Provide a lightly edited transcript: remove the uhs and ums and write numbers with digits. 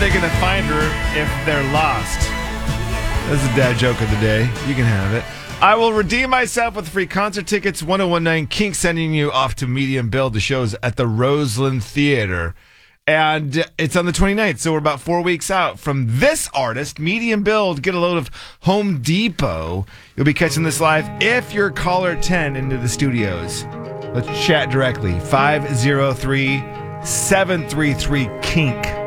they going to find her if they're lost? That's the dad joke of the day. You can have it. I will redeem myself with free concert tickets. 1019 Kink sending you off to Medium Build. The show's at the Roseland Theater. And it's on the 29th, so we're about 4 weeks out from this artist, Medium Build. Get a load of Home Depot. You'll be catching this live if you're caller 10 into the studios. Let's chat directly. 503-733-KINK.